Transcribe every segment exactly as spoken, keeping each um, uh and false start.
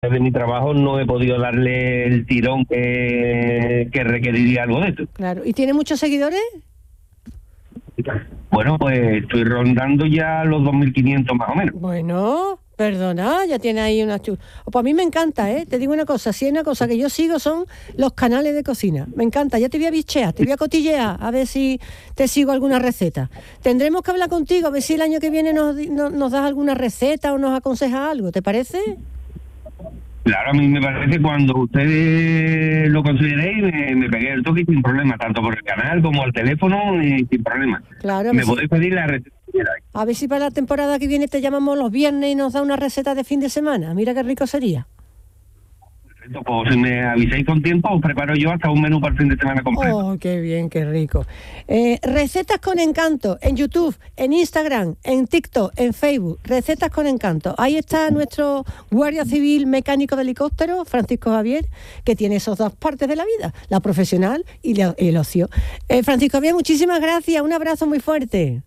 de mi trabajo no he podido darle el tirón que, que requeriría algo de esto. Claro. ¿Y tiene muchos seguidores? Bueno, pues estoy rondando ya los dos mil quinientos más o menos. Bueno, perdona, ya tiene ahí una chula. Pues a mí me encanta, ¿eh? Te digo una cosa, si hay una cosa que yo sigo son los canales de cocina. Me encanta, ya te voy a bichear, te voy a cotillear, a ver si te sigo alguna receta. Tendremos que hablar contigo, a ver si el año que viene nos, nos, nos das alguna receta o nos aconsejas algo, ¿te parece? Claro, a mí me parece que cuando ustedes lo consideréis, me, me pegué el toque sin problema, tanto por el canal como el teléfono, y sin problema. Claro, me sí. podéis pedir la receta que queráis. A ver si para la temporada que viene te llamamos los viernes y nos da una receta de fin de semana. Mira qué rico sería. Perfecto, pues si me avisáis con tiempo, os preparo yo hasta un menú para el fin de semana completo. Oh, qué bien, qué rico. Eh, recetas con encanto en YouTube, en Instagram, en TikTok, en Facebook. Recetas con encanto. Ahí está nuestro guardia civil mecánico de helicóptero, Francisco Javier, que tiene esas dos partes de la vida, la profesional y, la, y el ocio. Eh, Francisco Javier, muchísimas gracias. Un abrazo muy fuerte.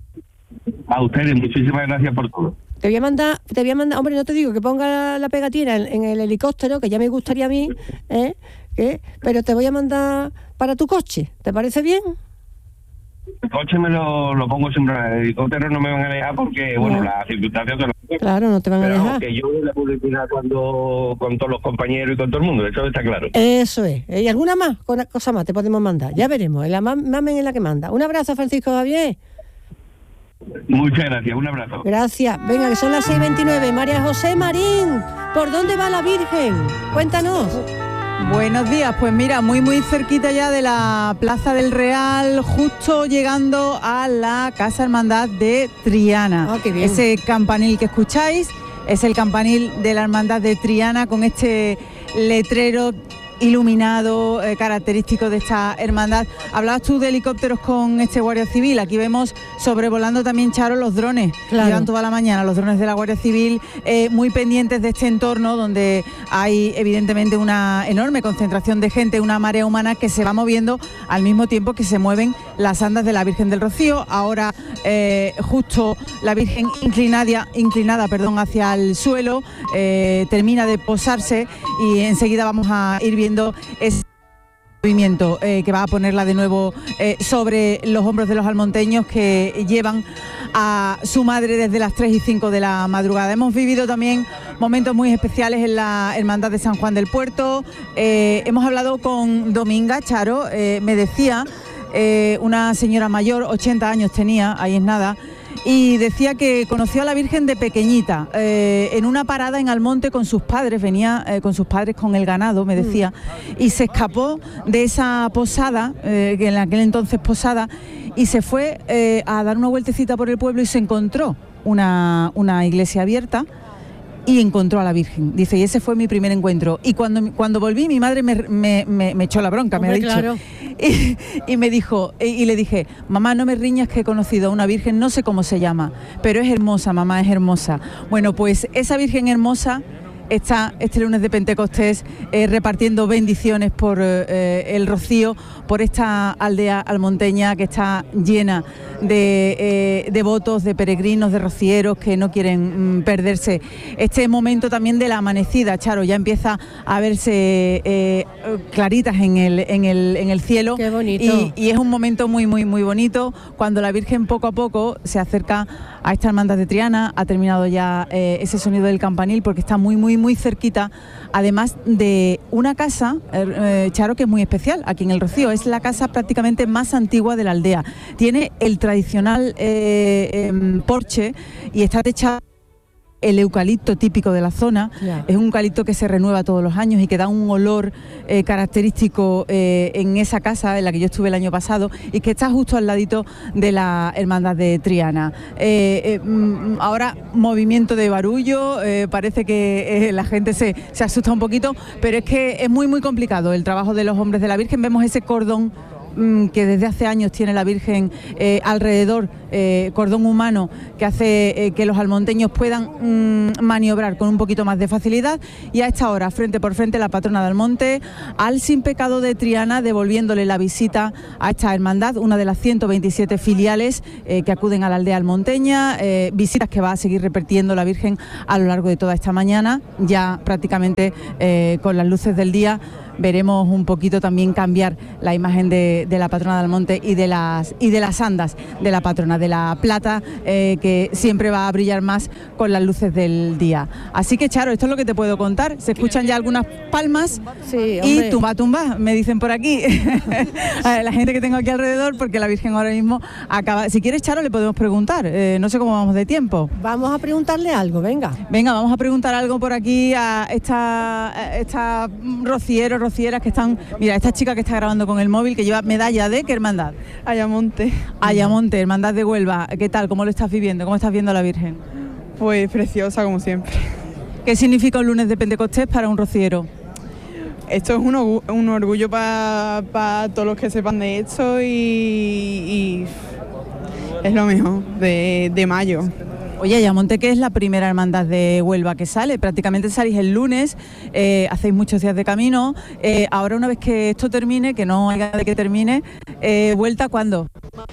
A ustedes, muchísimas gracias por todo. Te voy a mandar, te voy a mandar, hombre, no te digo que ponga la, la pegatina en, en el helicóptero, que ya me gustaría a mí, ¿eh? ¿Eh? Pero te voy a mandar para tu coche, ¿te parece bien? El coche me lo, lo pongo siempre, el helicóptero no me van a dejar porque, no. bueno, las circunstancias son las... Claro, no te van Pero a dejar. Que yo voy a la publicidad cuando, con todos los compañeros y con todo el mundo, eso está claro. Eso es. ¿Y alguna más? Cosa más te podemos mandar, ya veremos, la mamen es la que manda. Un abrazo, Francisco Javier. Muchas gracias, un abrazo. Gracias. Venga, que son las seis veintinueve. María José Marín, ¿por dónde va la Virgen? Cuéntanos. Buenos días, pues mira, muy muy cerquita ya de la Plaza del Real, justo llegando a la Casa Hermandad de Triana. Ah, qué bien. Ese campanil que escucháis es el campanil de la Hermandad de Triana con este letrero iluminado, eh, característico de esta hermandad. Hablabas tú de helicópteros con este Guardia Civil, aquí vemos sobrevolando también, Charo, los drones. Claro. Llevan toda la mañana los drones de la Guardia Civil eh, muy pendientes de este entorno donde hay evidentemente una enorme concentración de gente, una marea humana que se va moviendo al mismo tiempo que se mueven las andas de la Virgen del Rocío. Ahora eh, justo la Virgen inclinada, inclinada perdón, hacia el suelo, eh, termina de posarse y enseguida vamos a ir viendo ese movimiento eh, que va a ponerla de nuevo eh, sobre los hombros de los almonteños que llevan a su madre desde las tres y cinco de la madrugada. Hemos vivido también momentos muy especiales en la Hermandad de San Juan del Puerto. Eh, hemos hablado con Dominga, Charo, eh, me decía eh, una señora mayor, ochenta años tenía, ahí es nada, y decía que conoció a la Virgen de pequeñita, eh, en una parada en Almonte con sus padres, venía eh, con sus padres con el ganado, me decía, y se escapó de esa posada, eh, que en aquel entonces posada, y se fue eh, a dar una vueltecita por el pueblo y se encontró una, una iglesia abierta y encontró a la Virgen. Dice, y ese fue mi primer encuentro. Y cuando, cuando volví, mi madre me, me, me, me echó la bronca, Hombre, me ha dicho. Claro. Y, y me dijo, y, y le dije, mamá, no me riñas que he conocido a una Virgen, no sé cómo se llama, pero es hermosa, mamá, es hermosa. Bueno, pues esa Virgen hermosa está este lunes de Pentecostés eh, repartiendo bendiciones por eh, el Rocío, por esta aldea almonteña que está llena de eh, devotos, de peregrinos, de rocieros que no quieren mm, perderse este momento también de la amanecida. Charo, ya empieza a verse eh, claritas en el, en el, en el cielo. Qué bonito. Y, y es un momento muy, muy, muy bonito cuando la Virgen poco a poco se acerca a esta hermandad de Triana. Ha terminado ya eh, ese sonido del campanil porque está muy, muy, muy cerquita, además de una casa, eh, Charo, que es muy especial aquí en el Rocío. Es la casa prácticamente más antigua de la aldea. Tiene el tradicional eh, eh, porche y está techado el eucalipto típico de la zona. Yeah. Es un eucalipto que se renueva todos los años y que da un olor eh, característico eh, en esa casa en la que yo estuve el año pasado y que está justo al ladito de la Hermandad de Triana. Eh, eh, ahora movimiento de barullo, eh, parece que eh, la gente se, se asusta un poquito, pero es que es muy muy complicado el trabajo de los hombres de la Virgen. Vemos ese cordón mmm, que desde hace años tiene la Virgen eh, alrededor, eh, cordón humano, que hace eh, que los almonteños puedan mmm, maniobrar con un poquito más de facilidad. Y a esta hora, frente por frente, la patrona del monte, al Sin Pecado de Triana, devolviéndole la visita a esta hermandad, una de las ciento veintisiete filiales eh, que acuden a la aldea almonteña, eh, visitas que va a seguir repitiendo la Virgen a lo largo de toda esta mañana, ya prácticamente eh, con las luces del día. Veremos un poquito también cambiar la imagen de, de la patrona del monte y de las y de las andas de la patrona de la plata, eh, que siempre va a brillar más con las luces del día. Así que, Charo, esto es lo que te puedo contar. Se escuchan ya algunas palmas, sí, y tumba tumba, me dicen por aquí la gente que tengo aquí alrededor, porque la Virgen ahora mismo acaba. Si quieres, Charo, le podemos preguntar. Eh, no sé cómo vamos de tiempo. Vamos a preguntarle algo, venga. Venga, vamos a preguntar algo por aquí a esta, a esta rociero, rocieras que están. Mira, esta chica que está grabando con el móvil, que lleva medalla de ¿qué hermandad? Ayamonte. Ayamonte, hermandad de Huelva. ¿Qué tal? ¿Cómo lo estás viviendo? ¿Cómo estás viendo a la Virgen? Pues preciosa, como siempre. ¿Qué significa un lunes de Pentecostés para un rociero? Esto es un, un orgullo para pa todos los que sepan de esto, y, y es lo mejor de, de mayo. Oye, Ayamonte, que es la primera hermandad de Huelva que sale, prácticamente salís el lunes, eh, hacéis muchos días de camino, eh, ahora una vez que esto termine, que no haya de que termine, eh, ¿vuelta cuándo?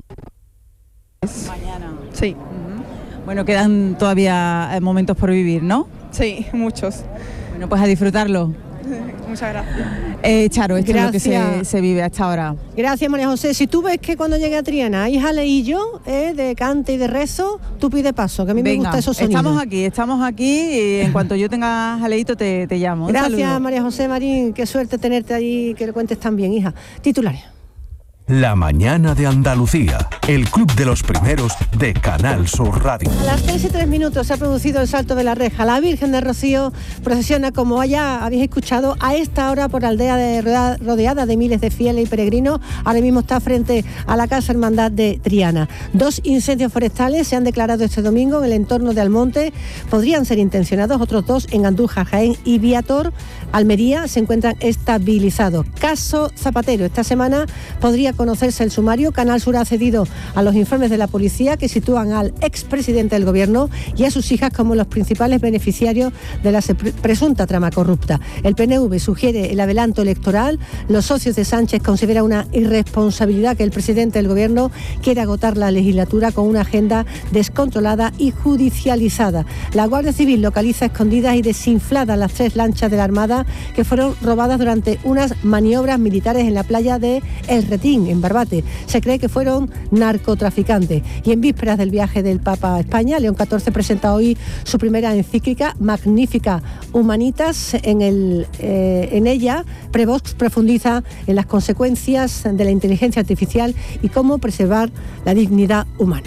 Mañana. Sí. Uh-huh. Bueno, quedan todavía momentos por vivir, ¿no? Sí, muchos. Bueno, pues a disfrutarlo. Muchas gracias. Eh, Charo, esto Gracias. es lo que se, se vive hasta ahora. Gracias, María José. Si tú ves que cuando llegue a Triana hay jaleillo eh, de cante y de rezo, tú pide paso, que a mí Venga, me gusta esos sonidos. Estamos aquí, estamos aquí, y en cuanto yo tenga jaleito te, te llamo. Un Gracias, saludo. María José Marín, qué suerte tenerte ahí, que le cuentes tan bien, hija. Titulares. La mañana de Andalucía, el club de los primeros de Canal Sur Radio. A las seis y tres minutos se ha producido el salto de la reja. La Virgen de Rocío procesiona, como ya habéis escuchado, a esta hora por aldea de, rodeada de miles de fieles y peregrinos. Ahora mismo está frente a la Casa Hermandad de Triana. Dos incendios forestales se han declarado este domingo en el entorno de Almonte. Podrían ser intencionados. Otros dos en Andújar, Jaén y Viator, Almería, se encuentran estabilizados. Caso Zapatero. Esta semana podría conocerse el sumario. Canal Sur ha accedido a los informes de la policía que sitúan al expresidente del gobierno y a sus hijas como los principales beneficiarios de la presunta trama corrupta. El P N V sugiere el adelanto electoral. Los socios de Sánchez consideran una irresponsabilidad que el presidente del gobierno quiera agotar la legislatura con una agenda descontrolada y judicializada. La Guardia Civil localiza escondidas y desinfladas las tres lanchas de la Armada que fueron robadas durante unas maniobras militares en la playa de El Retín, en Barbate. Se cree que fueron narcotraficantes. Y en vísperas del viaje del Papa a España, León catorce presenta hoy su primera encíclica, Magnificat Humanitas. En, el, eh, en ella, Prevost profundiza en las consecuencias de la inteligencia artificial y cómo preservar la dignidad humana.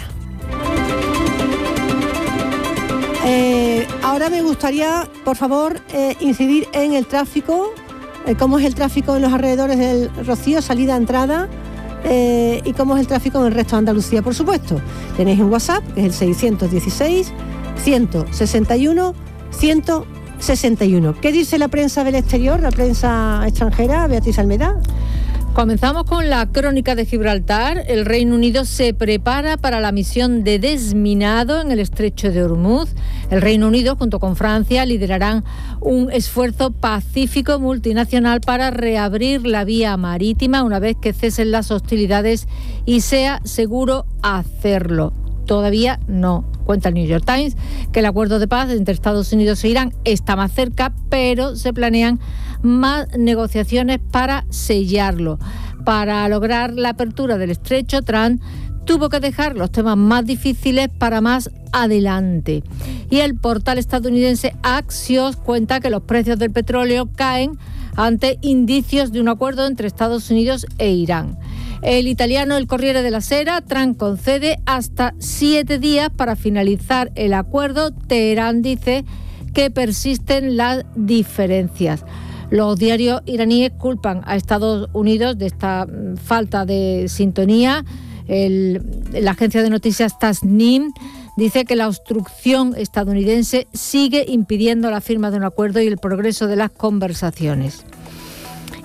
Eh, ahora me gustaría, por favor, eh, incidir en el tráfico, eh, cómo es el tráfico en los alrededores del Rocío, salida, entrada, eh, y cómo es el tráfico en el resto de Andalucía, por supuesto. Tenéis un WhatsApp, que es el seiscientos dieciséis, ciento sesenta y uno, ciento sesenta y uno. ¿Qué dice la prensa del exterior, la prensa extranjera, Beatriz Almeda? Comenzamos con la crónica de Gibraltar. El Reino Unido se prepara para la misión de desminado en el estrecho de Hormuz. El Reino Unido, junto con Francia, liderarán un esfuerzo pacífico multinacional para reabrir la vía marítima una vez que cesen las hostilidades y sea seguro hacerlo. Todavía no. Cuenta el New York Times que el acuerdo de paz entre Estados Unidos e Irán está más cerca, pero se planean más negociaciones para sellarlo. Para lograr la apertura del estrecho, Trump tuvo que dejar los temas más difíciles para más adelante. Y el portal estadounidense Axios cuenta que los precios del petróleo caen ante indicios de un acuerdo entre Estados Unidos e Irán. El italiano El Corriere della Sera, Trump concede hasta siete días para finalizar el acuerdo. Teherán dice que persisten las diferencias. Los diarios iraníes culpan a Estados Unidos de esta falta de sintonía. El, la agencia de noticias Tasnim dice que la obstrucción estadounidense sigue impidiendo la firma de un acuerdo y el progreso de las conversaciones.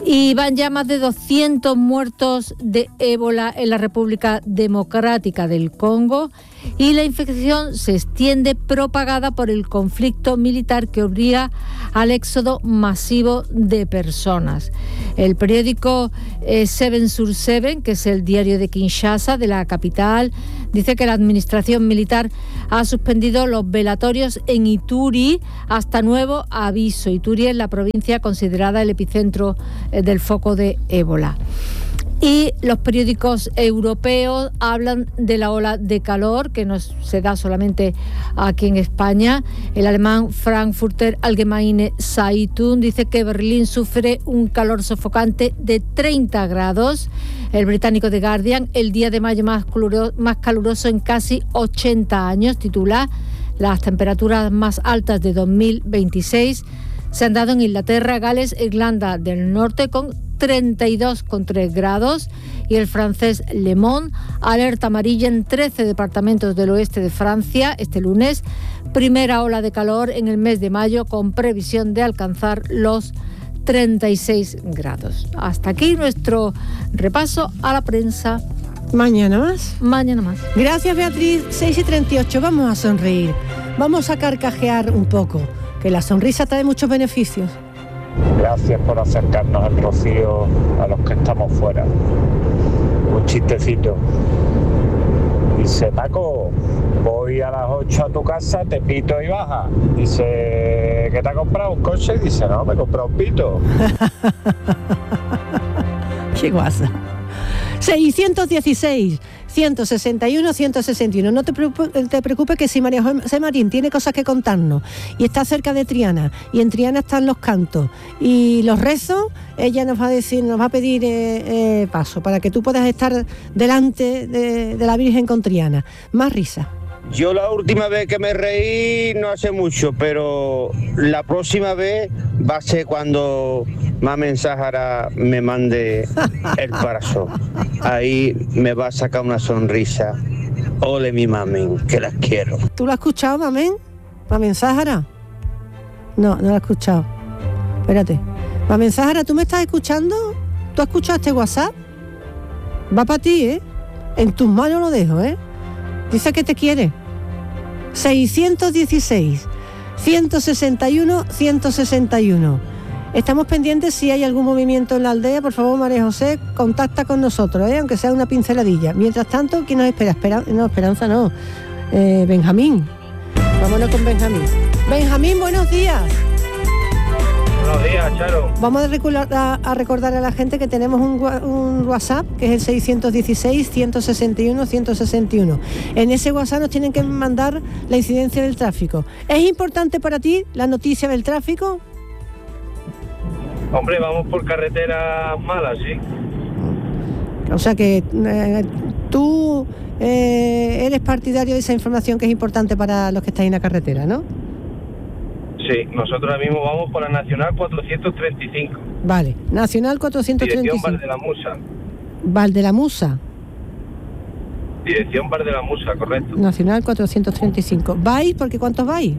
Y van ya más de doscientos muertos de ébola en la República Democrática del Congo y la infección se extiende propagada por el conflicto militar que obliga al éxodo masivo de personas. El periódico eh, Seven sur Seven, que es el diario de Kinshasa, de la capital, dice que la administración militar ha suspendido los velatorios en Ituri hasta nuevo aviso. Ituri es la provincia considerada el epicentro eh, del foco de ébola. Y los periódicos europeos hablan de la ola de calor que no se da solamente aquí en España. El alemán Frankfurter Allgemeine Zeitung dice que Berlín sufre un calor sofocante de treinta grados. El británico The Guardian, el día de mayo más caluroso, más caluroso en casi ochenta años, titula: las temperaturas más altas de dos mil veintiséis se han dado en Inglaterra, Gales e Irlanda del Norte con treinta y dos coma tres grados, y el francés Le Monde alerta amarilla en trece departamentos del oeste de Francia este lunes, primera ola de calor en el mes de mayo con previsión de alcanzar los treinta y seis grados. Hasta aquí nuestro repaso a la prensa. Mañana más. Mañana más. Gracias, Beatriz. seis y treinta y ocho, vamos a sonreír, vamos a carcajear un poco, que la sonrisa trae muchos beneficios. Gracias por acercarnos al rocío a los que estamos fuera. Un chistecito. Dice: Paco, voy a las ocho a tu casa, te pito y baja. Dice: ¿qué te has comprado? ¿Un coche? Dice: no, me he comprado un pito. Qué guasa. seiscientos dieciséis, ciento sesenta y uno, ciento sesenta y uno. No te preocupes, te preocupes que si María José Marín tiene cosas que contarnos y está cerca de Triana, y en Triana están los cantos y los rezos, ella nos va a decir, nos va a pedir eh, eh, paso para que tú puedas estar delante de, de la Virgen con Triana. Más risa. Yo la última vez que me reí no hace mucho, pero la próxima vez va a ser cuando Mamen Sahara me mande el brazo. Ahí me va a sacar una sonrisa. Ole mi Mamen, que las quiero. ¿Tú lo has escuchado, Mamen? ¿Mamen Sahara? No, no lo he escuchado. Espérate. Mamen Sahara, ¿tú me estás escuchando? ¿Tú has escuchado este WhatsApp? Va para ti, ¿eh? En tus manos lo dejo, ¿eh? Dice que te quiere. seiscientos dieciséis, ciento sesenta y uno, ciento sesenta y uno. Estamos pendientes si hay algún movimiento en la aldea. Por favor, María José, contacta con nosotros, ¿eh? Aunque sea una pinceladilla. Mientras tanto, ¿quién nos espera? Espera no, Esperanza no. Eh, Benjamín. Vámonos con Benjamín. Benjamín, buenos días. Buenos días, Charo. Vamos a recordar a, a recordar a la gente que tenemos un, un WhatsApp, que es el seiscientos dieciséis, ciento sesenta y uno, ciento sesenta y uno. En ese WhatsApp nos tienen que mandar la incidencia del tráfico. ¿Es importante para ti la noticia del tráfico? Hombre, vamos por carreteras malas, sí. O sea que eh, tú eh, eres partidario de esa información que es importante para los que estáis en la carretera, ¿no? Sí, nosotros ahora mismo vamos por la Nacional cuatrocientos treinta y cinco. Vale, Nacional cuatrocientos treinta y cinco. Dirección Valdelamusa. Valdelamusa. Dirección Valdelamusa, correcto. Nacional cuatrocientos treinta y cinco. ¿Vais? Porque ¿cuántos vais?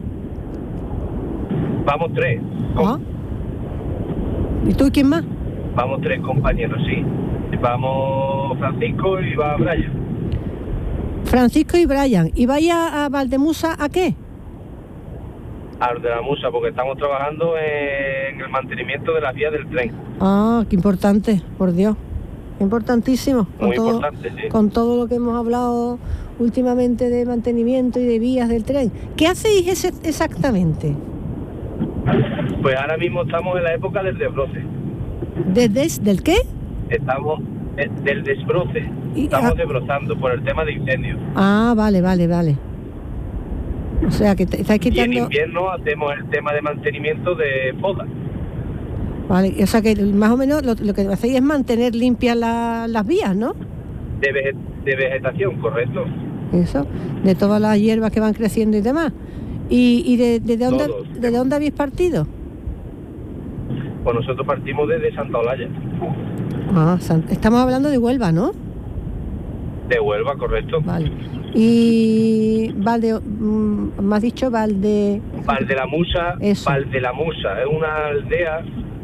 Vamos tres. ¿Ah? ¿Y tú y quién más? Vamos tres compañeros, sí. Vamos Francisco y va Brian. Francisco y Brian. ¿Y vais a, a Valdemusa a qué? A Valdelamusa, porque estamos trabajando en el mantenimiento de las vías del tren. Ah, qué importante, por Dios. Importantísimo. Con Muy todo, importante, sí. Con todo lo que hemos hablado últimamente de mantenimiento y de vías del tren. ¿Qué hacéis ese, exactamente? Pues ahora mismo estamos en la época del desbroce. ¿Desde del qué? Estamos eh, del desbroce. Y, estamos ah, desbrozando por el tema de incendios. Ah, vale, vale, vale. O sea, que te, estáis quitando... Y en invierno hacemos el tema de mantenimiento de podas. Vale, o sea que más o menos lo, lo que hacéis es mantener limpias la, las vías, ¿no? De, veget, de vegetación, correcto. Eso, de todas las hierbas que van creciendo y demás. ¿Y, y de, de, de, dónde, Todos. de dónde habéis partido? Pues nosotros partimos desde Santa Olalla. Ah, estamos hablando de Huelva, ¿no? De Huelva, correcto. Vale. Y Valde, me has dicho Valde... Valdelamusa, Eso. Valdelamusa, es una aldea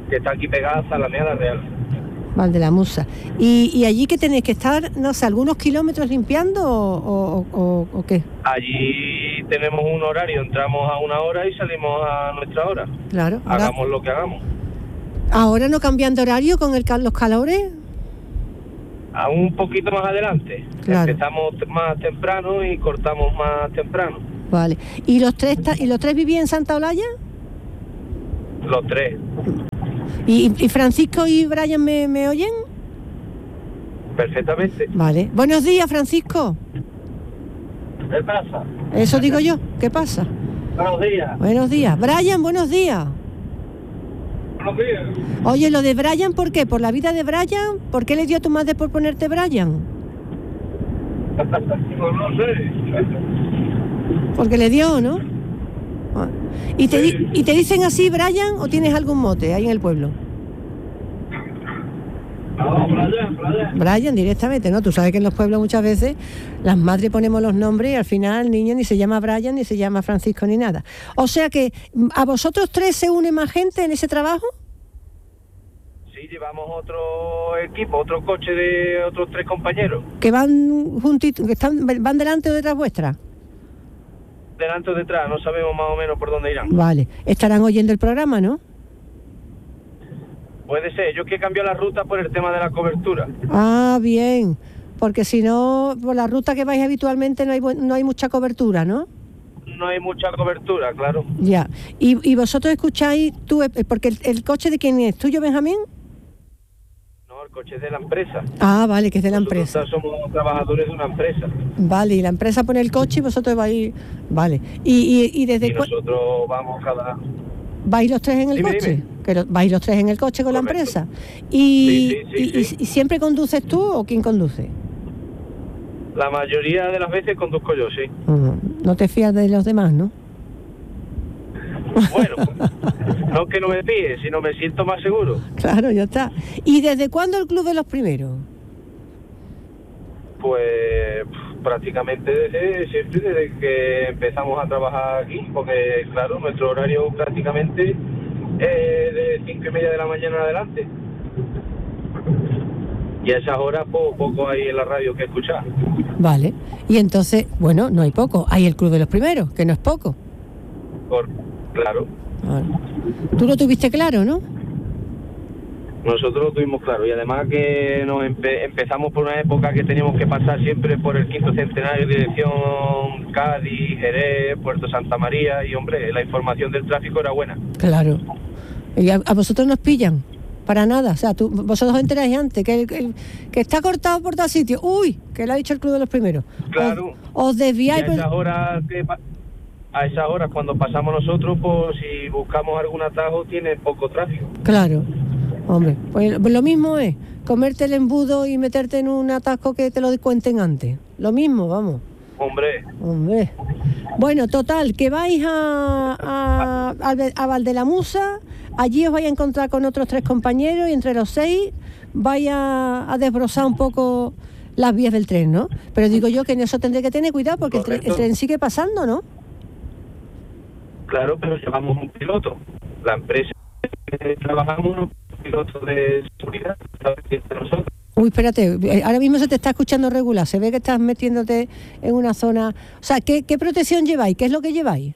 que está aquí pegada a Zalamea Real. Valdelamusa. ¿Y, ¿Y allí que tenéis que estar, no sé, algunos kilómetros limpiando o, o, o, o qué? Allí tenemos un horario, entramos a una hora y salimos a nuestra hora. Claro. Ahora, hagamos lo que hagamos. ¿Ahora no cambian de horario con el, los calores? A un poquito más adelante. Claro. Empezamos más temprano y cortamos más temprano. Vale. ¿Y los tres ¿Y los tres vivían en Santa Olalla? Los tres. ¿Y, y Francisco y Brian me, me oyen? Perfectamente. Vale. Buenos días, Francisco. ¿Qué pasa? Eso digo yo. ¿Qué pasa? Buenos días. Buenos días. Brian, buenos días. Buenos días. Oye, lo de Brian, ¿por qué? ¿Por la vida de Brian? ¿Por qué le dio a tu madre por ponerte Brian? Pues no sé. Porque le dio, ¿no? ¿Y te, sí. ¿Y te dicen así, Brian, o tienes algún mote ahí en el pueblo? No, Brian, Brian. Brian directamente, ¿no? Tú sabes que en los pueblos muchas veces las madres ponemos los nombres y al final el niño ni se llama Brian, ni se llama Francisco, ni nada. O sea que, ¿a vosotros tres se une más gente en ese trabajo? Sí, llevamos otro equipo, otro coche de otros tres compañeros. ¿Que van juntitos, que están, van delante o detrás vuestra? Delante o detrás, no sabemos más o menos por dónde irán. Vale, estarán oyendo el programa, ¿no? Puede ser, yo que he cambiado la ruta por el tema de la cobertura. Ah, bien, porque si no, por la ruta que vais habitualmente no hay no hay mucha cobertura, ¿no? No hay mucha cobertura, claro. Ya, y, y vosotros escucháis, tú, porque el, el coche de quién es, ¿tuyo, Benjamín? No, el coche es de la empresa. Ah, vale, que es de la Nosotros empresa. Somos trabajadores de una empresa. Vale, y la empresa pone el coche y vosotros vais, vale. Y, y, y desde y nosotros cu- vamos cada... ¿Vais los tres en el dime, coche? Dime. Que lo, ¿Vais los tres en el coche con Correcto. la empresa? Y, sí, sí, sí, y, sí. y, ¿Y siempre conduces tú o quién conduce? La mayoría de las veces conduzco yo, sí. Uh, no te fías de los demás, ¿no? Bueno, no que no me fíe, sino me siento más seguro. Claro, ya está. ¿Y desde cuándo el Club de los Primeros? Pues prácticamente desde siempre, desde que empezamos a trabajar aquí, porque claro, nuestro horario prácticamente es de cinco y media de la mañana en adelante. Y a esas horas poco, poco hay en la radio que escuchar. Vale. Y entonces, bueno, no hay poco. Hay el Club de los Primeros, que no es poco. Por, claro. Vale. Tú lo tuviste claro, ¿no? Nosotros lo tuvimos claro, y además que nos empe- empezamos por una época que teníamos que pasar siempre por el quinto centenario, dirección Cádiz, Jerez, Puerto Santa María, y hombre, la información del tráfico era buena. Claro. Y a, a vosotros nos pillan, para nada. O sea, tú, vosotros os enteráis antes, que, el, el, que está cortado por tal sitio. ¡Uy! Que lo ha dicho el Club de los Primeros. Claro. Os, os desviáis... Y a esas horas que pa- a esas horas cuando pasamos nosotros, pues si buscamos algún atajo, tiene poco tráfico. Claro. Hombre, pues lo mismo es comerte el embudo y meterte en un atasco que te lo cuenten antes. Lo mismo, vamos. Hombre. Hombre. Bueno, total, que vais a, a, a Valdelamusa, allí os vais a encontrar con otros tres compañeros y entre los seis vais a, a desbrozar un poco las vías del tren, ¿no? Pero digo yo que en eso tendré que tener cuidado porque el tren, el tren sigue pasando, ¿no? Claro, pero llevamos un piloto. La empresa que trabajamos, un piloto de seguridad, está pendiente de nosotros. Uy, espérate, ahora mismo se te está escuchando regular, se ve que estás metiéndote en una zona... O sea, ¿qué, qué protección lleváis? ¿Qué es lo que lleváis?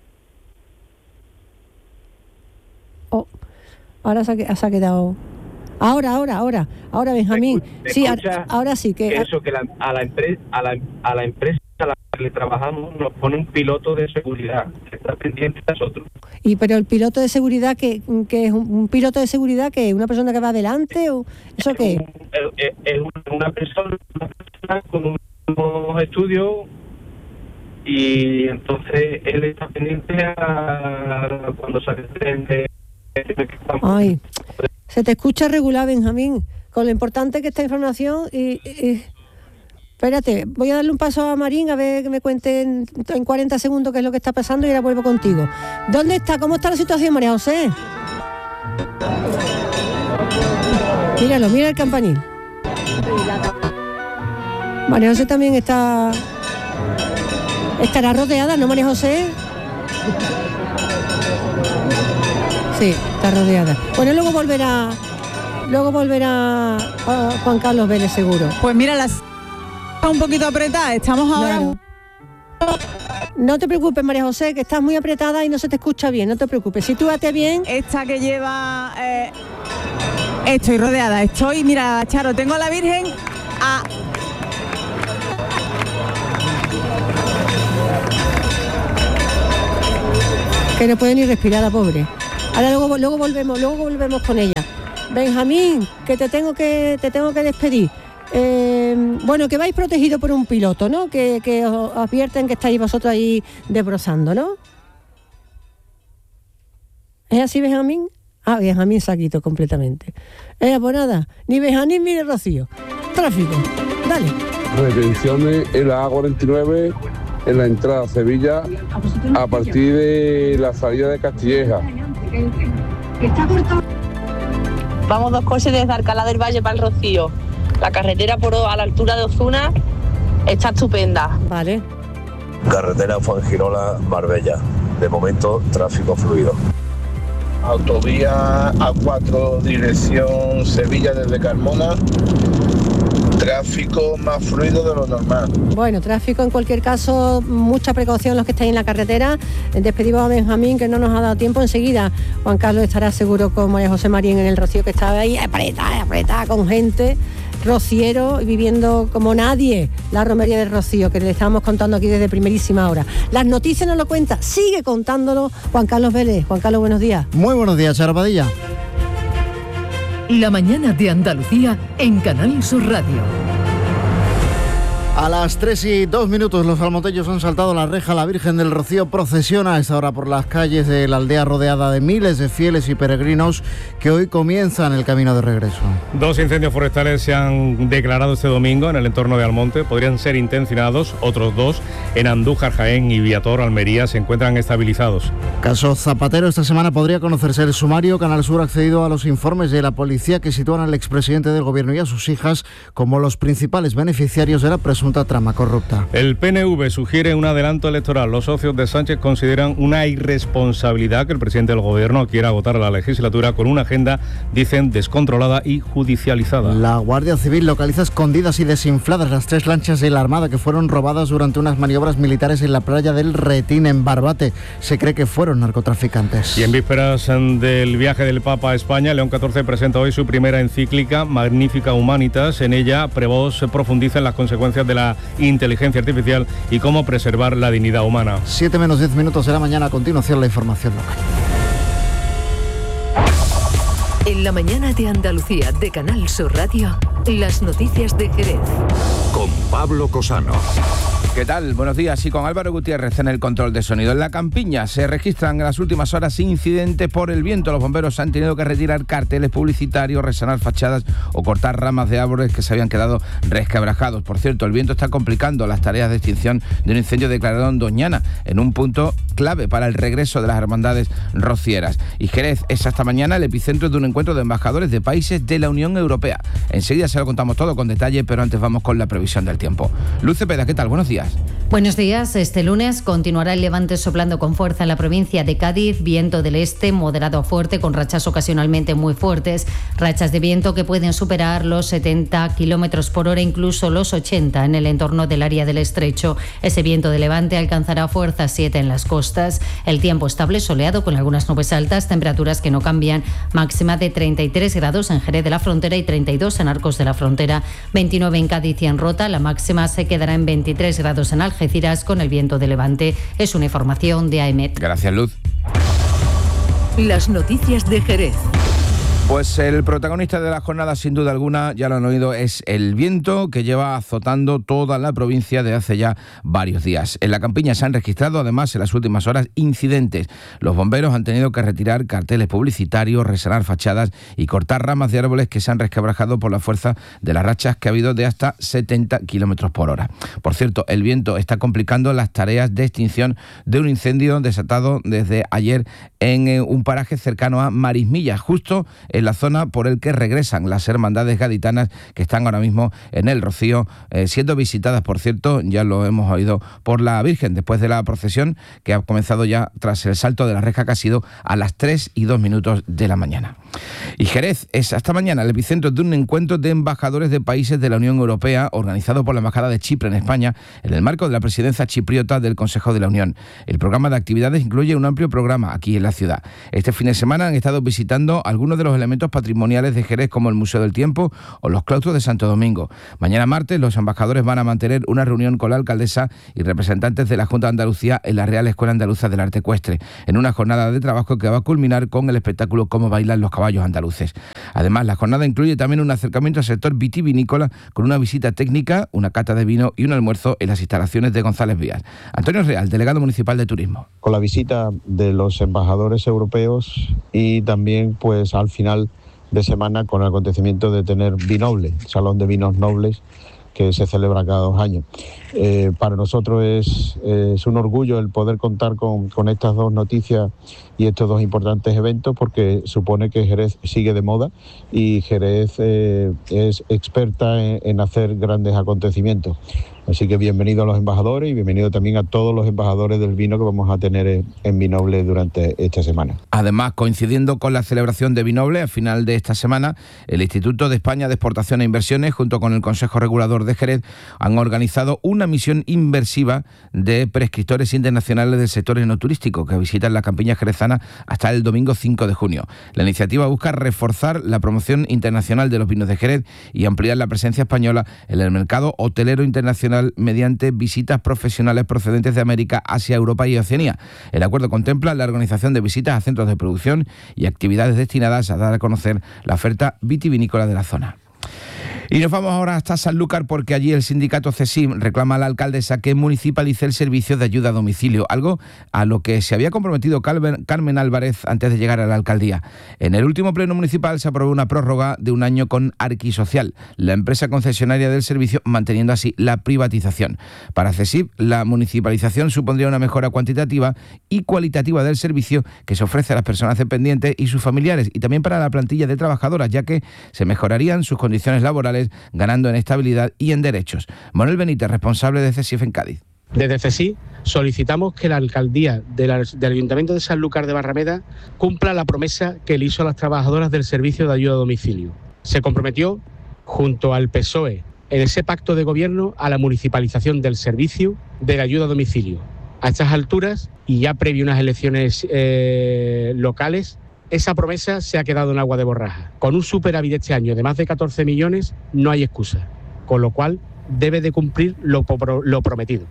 Oh, ahora se ha, se ha quedado... Ahora, ahora, ahora, ahora Benjamín. ¿Me Sí, escucha? ahora, ahora sí que... que eso, que la, a, la empresa, a, la, a la empresa a la que le trabajamos nos pone un piloto de seguridad que está pendiente de nosotros. Y pero el piloto de seguridad, que, que es un, un piloto de seguridad, que es una persona que va adelante, o ¿eso es qué? Un, es, es una, persona, una persona con unos estudios, y entonces él está pendiente a cuando sale el tren de... Ay, se te escucha regular, Benjamín, con lo importante que esta información y... y espérate, voy a darle un paso a Marín a ver que me cuente en, en cuarenta segundos qué es lo que está pasando y ahora vuelvo contigo. ¿Dónde está? ¿Cómo está la situación, María José? Míralo, mira el campanil. María José también está... ¿Estará rodeada, no, María José? Sí, está rodeada. Bueno, luego volverá, luego volverá uh, Juan Carlos Vélez seguro. Pues mira, las un poquito apretada, estamos ahora... Claro. No te preocupes, María José, que estás muy apretada y no se te escucha bien, no te preocupes. Sitúate bien. Esta que lleva... Eh, estoy rodeada, estoy... Mira, Charo, tengo a la Virgen a... Que no puede ni respirar, la pobre. Ahora luego, luego volvemos, luego volvemos con ella. Benjamín, que te tengo que, te tengo que despedir. Eh, bueno, que vais protegido por un piloto, ¿no? Que, que os advierten que estáis vosotros ahí desbrozando, ¿no? ¿Es así, Benjamín? Ah, Benjamín se ha quitado completamente. Eh, pues nada, ni Benjamín ni Rocío. Tráfico, dale. Retenciones en la A cuarenta y nueve, en la entrada a Sevilla, a partir de la salida de Castilleja. Vamos dos coches desde Alcalá del Valle para el Rocío. La carretera por a la altura de Ozuna está estupenda. Vale. Carretera Fuengirola, Marbella. De momento, tráfico fluido. Autovía A cuatro, dirección Sevilla desde Carmona. Tráfico más fluido de lo normal. Bueno, tráfico en cualquier caso, mucha precaución los que estáis en la carretera. Despedimos a Benjamín, que no nos ha dado tiempo. Enseguida Juan Carlos estará seguro con María José Marín en el Rocío, que estaba ahí apretada, apretada con gente, rociero, y viviendo como nadie la romería del Rocío, que le estábamos contando aquí desde primerísima hora. Las noticias nos lo cuenta, sigue contándolo Juan Carlos Vélez. Juan Carlos, buenos días. Muy buenos días, Charo Padilla. La mañana de Andalucía en Canal Sur Radio. A las tres y dos minutos los salmotellos han saltado la reja. La Virgen del Rocío procesiona a esta hora por las calles de la aldea, rodeada de miles de fieles y peregrinos que hoy comienzan el camino de regreso. Dos incendios forestales se han declarado este domingo en el entorno de Almonte. Podrían ser intencionados. Otros dos en Andújar, Jaén y Viator, Almería, se encuentran estabilizados. Caso Zapatero. Esta semana podría conocerse el sumario. Canal Sur ha accedido a los informes de la policía que sitúan al expresidente del gobierno y a sus hijas como los principales beneficiarios de la presunción trama corrupta. El P N V sugiere un adelanto electoral. Los socios de Sánchez consideran una irresponsabilidad que el presidente del gobierno quiera agotar la legislatura con una agenda, dicen, descontrolada y judicializada. La Guardia Civil localiza escondidas y desinfladas las tres lanchas de la Armada que fueron robadas durante unas maniobras militares en la playa del Retín, en Barbate. Se cree que fueron narcotraficantes. Y en vísperas del viaje del Papa a España, León catorce presenta hoy su primera encíclica, Magnificat Humanitas. En ella, Prevost profundiza en las consecuencias de la inteligencia artificial y cómo preservar la dignidad humana. siete menos diez minutos de la mañana. A continuación, la información local. En la mañana de Andalucía de Canal Sur Radio, las noticias de Jerez. Con Pablo Cosano. ¿Qué tal? Buenos días. Y con Álvaro Gutiérrez en el control de sonido. En la Campiña se registran en las últimas horas incidentes por el viento. Los bomberos han tenido que retirar carteles publicitarios, resanar fachadas o cortar ramas de árboles que se habían quedado resquebrajados. Por cierto, el viento está complicando las tareas de extinción de un incendio declarado en Doñana, en un punto clave para el regreso de las hermandades rocieras. Y Jerez es hasta mañana el epicentro de un encuentro de embajadores de países de la Unión Europea. Enseguida se lo contamos todo con detalle, pero antes vamos con la previsión del tiempo. Luz Cepeda, ¿qué tal? Buenos días. Buenos días. Este lunes continuará el levante soplando con fuerza en la provincia de Cádiz, viento del este moderado a fuerte con rachas ocasionalmente muy fuertes, rachas de viento que pueden superar los setenta kilómetros por hora, incluso los ochenta en el entorno del área del estrecho. Ese viento de levante alcanzará fuerza siete en las costas. El tiempo estable soleado con algunas nubes altas, temperaturas que no cambian, máxima de treinta y tres grados en Jerez de la Frontera y treinta y dos en Arcos de la Frontera, veintinueve en Cádiz y en Rota. La máxima se quedará en veintitrés grados en Algeciras con el viento de levante. Es una información de A E M E T. Gracias, Luz. Las noticias de Jerez. Pues el protagonista de la jornada, sin duda alguna, ya lo han oído, es el viento que lleva azotando toda la provincia de hace ya varios días. En la Campiña se han registrado, además, en las últimas horas, incidentes. Los bomberos han tenido que retirar carteles publicitarios, resanar fachadas y cortar ramas de árboles que se han resquebrajado por la fuerza de las rachas que ha habido de hasta setenta kilómetros por hora. Por cierto, el viento está complicando las tareas de extinción de un incendio desatado desde ayer en un paraje cercano a Marismillas, justo en la zona por el que regresan las hermandades gaditanas que están ahora mismo en el Rocío, eh, siendo visitadas, por cierto, ya lo hemos oído, por la Virgen, después de la procesión que ha comenzado ya tras el salto de la reja, que ha sido a las tres y dos minutos de la mañana. Y Jerez es hasta mañana el epicentro de un encuentro de embajadores de países de la Unión Europea organizado por la Embajada de Chipre en España en el marco de la presidencia chipriota del Consejo de la Unión. El programa de actividades incluye un amplio programa aquí en la ciudad. Este fin de semana han estado visitando algunos de los elementos patrimoniales de Jerez, como el Museo del Tiempo o los claustros de Santo Domingo. Mañana martes los embajadores van a mantener una reunión con la alcaldesa y representantes de la Junta de Andalucía en la Real Escuela Andaluza del Arte Ecuestre, en una jornada de trabajo que va a culminar con el espectáculo Cómo bailan los caballos andaluces. Además, la jornada incluye también un acercamiento al sector vitivinícola con una visita técnica, una cata de vino y un almuerzo en las instalaciones de González Vías. Antonio Real, delegado municipal de Turismo. Con la visita de los embajadores europeos y también, pues al final de semana, con el acontecimiento de tener Vinoble, Salón de Vinos Nobles, que se celebra cada dos años. Eh, para nosotros es, es un orgullo el poder contar con, con estas dos noticias y estos dos importantes eventos, porque supone que Jerez sigue de moda y Jerez eh, es experta en, en hacer grandes acontecimientos. Así que bienvenido a los embajadores y bienvenido también a todos los embajadores del vino que vamos a tener en, en Vinoble durante esta semana. Además, coincidiendo con la celebración de Vinoble, a final de esta semana, el Instituto de España de Exportación e Inversiones, junto con el Consejo Regulador de Jerez, han organizado una misión inversiva de prescriptores internacionales del sector enoturístico que visitan la campiña jerezana hasta el domingo cinco de junio. La iniciativa busca reforzar la promoción internacional de los vinos de Jerez y ampliar la presencia española en el mercado hotelero internacional mediante visitas profesionales procedentes de América, Asia, Europa y Oceanía. El acuerdo contempla la organización de visitas a centros de producción y actividades destinadas a dar a conocer la oferta vitivinícola de la zona. Y nos vamos ahora hasta Sanlúcar, porque allí el sindicato CESIM reclama a la alcaldesa que municipalice el servicio de ayuda a domicilio, algo a lo que se había comprometido Carmen Álvarez antes de llegar a la alcaldía. En el último pleno municipal se aprobó una prórroga de un año con Arquisocial, la empresa concesionaria del servicio, manteniendo así la privatización. Para CESIM, la municipalización supondría una mejora cuantitativa y cualitativa del servicio que se ofrece a las personas dependientes y sus familiares, y también para la plantilla de trabajadoras, ya que se mejorarían sus condiciones laborales, ganando en estabilidad y en derechos. Manuel Benítez, responsable de CESIF en Cádiz. Desde CESIF solicitamos que la alcaldía del, del Ayuntamiento de Sanlúcar de Barrameda cumpla la promesa que le hizo a las trabajadoras del servicio de ayuda a domicilio. Se comprometió, junto al P S O E, en ese pacto de gobierno, a la municipalización del servicio de la ayuda a domicilio. A estas alturas, y ya previo a unas elecciones eh, locales, esa promesa se ha quedado en agua de borraja. Con un superávit este año de más de catorce millones no hay excusa, con lo cual debe de cumplir lo, lo prometido.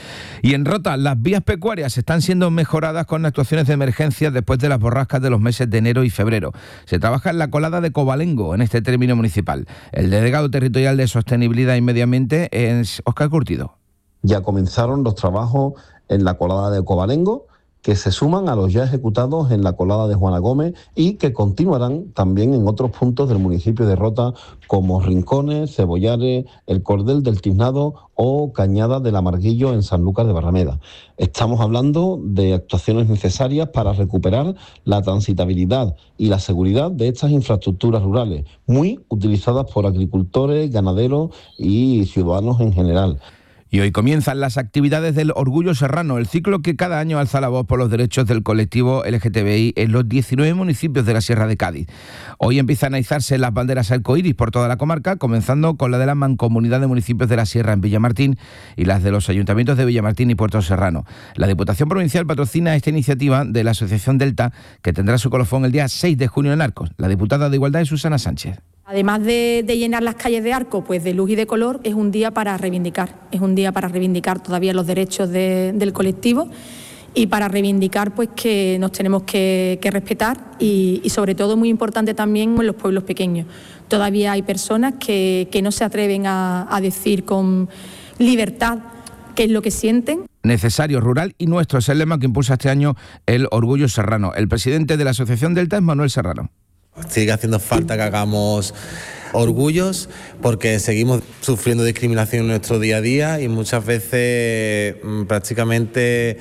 Y en Rota, las vías pecuarias están siendo mejoradas con actuaciones de emergencia después de las borrascas de los meses de enero y febrero. Se trabaja en la colada de Cobalengo, en este término municipal. El delegado territorial de Sostenibilidad y Medio Ambiente es Óscar Curtido. Ya comenzaron los trabajos en la colada de Cobalengo, que se suman a los ya ejecutados en la colada de Juana Gómez y que continuarán también en otros puntos del municipio de Rota, como Rincones, Cebollares, El Cordel del Tiznado o Cañada del Amarguillo en Sanlúcar de Barrameda. Estamos hablando de actuaciones necesarias para recuperar la transitabilidad y la seguridad de estas infraestructuras rurales, muy utilizadas por agricultores, ganaderos y ciudadanos en general. Y hoy comienzan las actividades del Orgullo Serrano, el ciclo que cada año alza la voz por los derechos del colectivo L G T B I en los diecinueve municipios de la Sierra de Cádiz. Hoy empiezan a izarse las banderas arcoíris por toda la comarca, comenzando con la de la Mancomunidad de Municipios de la Sierra en Villamartín y las de los ayuntamientos de Villamartín y Puerto Serrano. La Diputación Provincial patrocina esta iniciativa de la Asociación Delta, que tendrá su colofón el día seis de junio en Arcos. La diputada de Igualdad es Susana Sánchez. Además de, de llenar las calles de Arcos pues de luz y de color, es un día para reivindicar, es un día para reivindicar todavía los derechos de, del colectivo y para reivindicar pues que nos tenemos que, que respetar y, y sobre todo, muy importante también, en los pueblos pequeños. Todavía hay personas que, que no se atreven a, a decir con libertad qué es lo que sienten. Necesario, rural y nuestro es el lema que impulsa este año el Orgullo Serrano. El presidente de la Asociación Delta es Manuel Serrano. Sigue haciendo falta que hagamos orgullos porque seguimos sufriendo discriminación en nuestro día a día y muchas veces prácticamente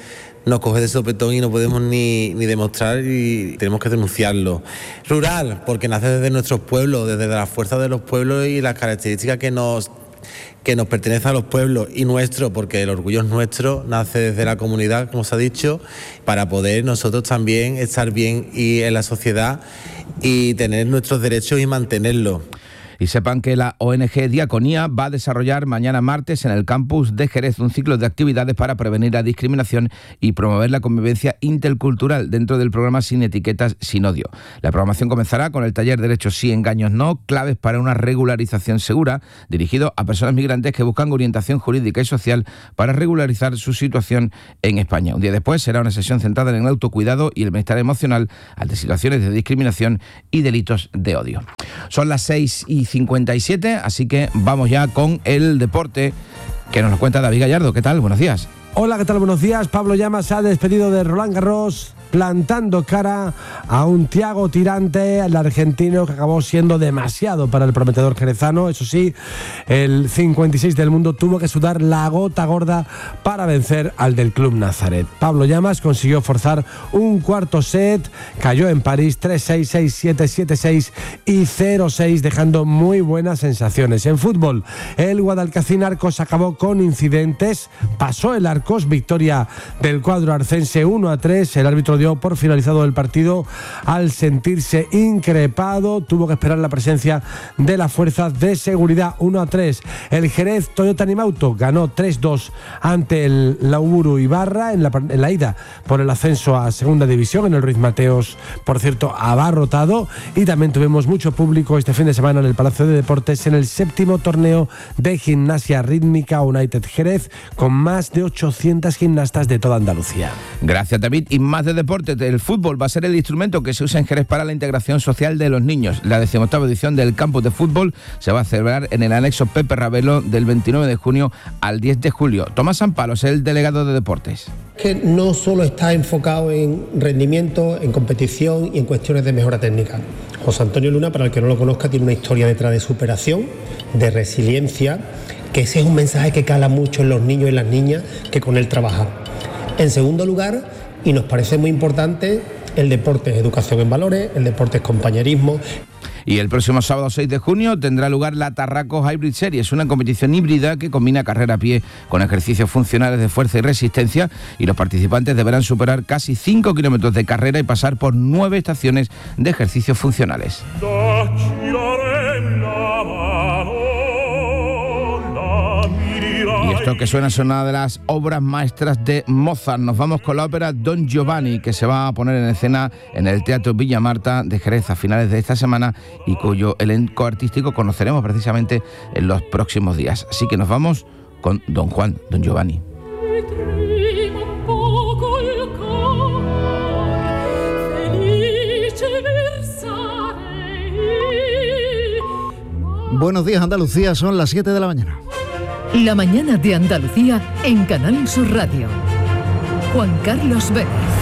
nos coge de sopetón y no podemos ni, ni demostrar y tenemos que denunciarlo. Rural, porque nace desde nuestros pueblos, desde la fuerza de los pueblos y las características que nos que nos pertenece a los pueblos, y nuestro, porque el orgullo es nuestro, nace desde la comunidad, como se ha dicho, para poder nosotros también estar bien y en la sociedad y tener nuestros derechos y mantenerlos. Y sepan que la O N G Diaconía va a desarrollar mañana martes en el campus de Jerez un ciclo de actividades para prevenir la discriminación y promover la convivencia intercultural dentro del programa Sin Etiquetas, Sin Odio. La programación comenzará con el taller Derechos sí, engaños no, claves para una regularización segura, dirigido a personas migrantes que buscan orientación jurídica y social para regularizar su situación en España. Un día después será una sesión centrada en el autocuidado y el bienestar emocional ante situaciones de discriminación y delitos de odio. Son las seis y cincuenta y siete, así que vamos ya con el deporte que nos lo cuenta David Gallardo. ¿Qué tal? Buenos días. Hola, ¿qué tal? Buenos días. Pablo Llamas se ha despedido de Roland Garros, plantando cara a un Thiago Tirante, el argentino, que acabó siendo demasiado para el prometedor jerezano. Eso sí, el cincuenta y seis del mundo tuvo que sudar la gota gorda para vencer al del Club Nazaret. Pablo Llamas consiguió forzar un cuarto set, cayó en París tres seis, seis siete, siete seis y cero seis, dejando muy buenas sensaciones. En fútbol, el Guadalcacín Arcos acabó con incidentes, pasó el Arcos, victoria del cuadro arcense uno a tres, el árbitro dio por finalizado el partido al sentirse increpado, tuvo que esperar la presencia de las fuerzas de seguridad. Uno a tres, el Jerez Toyota Nimauto ganó tres dos ante el Lauburu Ibarra en la, en la ida por el ascenso a segunda división, en el Ruiz Mateos, por cierto, abarrotado. Y también tuvimos mucho público este fin de semana en el Palacio de Deportes en el séptimo torneo de gimnasia rítmica United Jerez, con más de ochocientas gimnastas de toda Andalucía. Gracias, David. Y más de deporte, el fútbol va a ser el instrumento que se usa en Jerez para la integración social de los niños. La decimoctava edición del campus de fútbol se va a celebrar en el anexo Pepe Ravelo del veintinueve de junio al diez de julio. Tomás Sampalos, el delegado de deportes. Que no solo está enfocado en rendimiento, en competición y en cuestiones de mejora técnica. José Antonio Luna, para el que no lo conozca, tiene una historia detrás de superación, de resiliencia, que ese es un mensaje que cala mucho en los niños y las niñas que con él trabajan. En segundo lugar, y nos parece muy importante, el deporte es educación en valores, el deporte es compañerismo. Y el próximo sábado seis de junio tendrá lugar la Tarraco Hybrid Series, una competición híbrida que combina carrera a pie con ejercicios funcionales de fuerza y resistencia, y los participantes deberán superar casi cinco kilómetros de carrera y pasar por nueve estaciones de ejercicios funcionales. Y esto que suena es una de las obras maestras de Mozart. Nos vamos con la ópera Don Giovanni, que se va a poner en escena en el Teatro Villa Marta de Jerez a finales de esta semana y cuyo elenco artístico conoceremos precisamente en los próximos días. Así que nos vamos con Don Juan, Don Giovanni. Buenos días, Andalucía, son las siete de la mañana. La mañana de Andalucía en Canal Sur Radio. Juan Carlos Vélez.